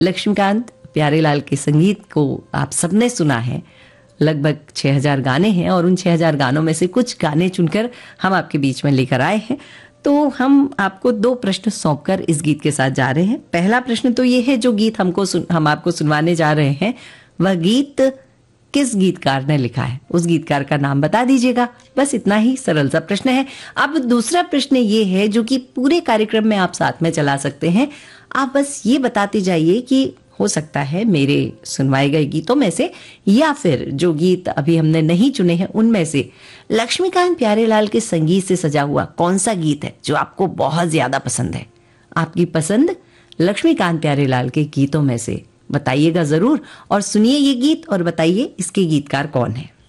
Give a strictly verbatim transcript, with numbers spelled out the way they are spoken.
लक्ष्मीकांत प्यारेलाल के संगीत को आप सबने सुना है। लगभग छह हज़ार गाने हैं और उन छह हज़ार गानों में से कुछ गाने चुनकर हम आपके बीच में लेकर आए हैं। तो हम आपको दो प्रश्न सौंपकर इस गीत के साथ जा रहे हैं। पहला प्रश्न तो ये है, जो गीत हमको सुन, हम आपको सुनवाने जा रहे हैं वह गीत किस गीतकार ने लिखा है, उस गीतकार का नाम बता दीजिएगा। बस इतना ही सरल सा प्रश्न है। अब दूसरा प्रश्न ये है जो कि पूरे कार्यक्रम में आप साथ में चला सकते हैं। आप बस ये बताते जाइए कि हो सकता है मेरे सुनवाए गए गीतों में से या फिर जो गीत अभी हमने नहीं चुने हैं उनमें से लक्ष्मीकांत प्यारेलाल के संगीत से सजा हुआ कौन सा गीत है जो आपको बहुत ज्यादा पसंद है। आपकी पसंद लक्ष्मीकांत प्यारेलाल के गीतों में से बताइएगा जरूर और सुनिए ये गीत और बताइए इसके गीतकार कौन है।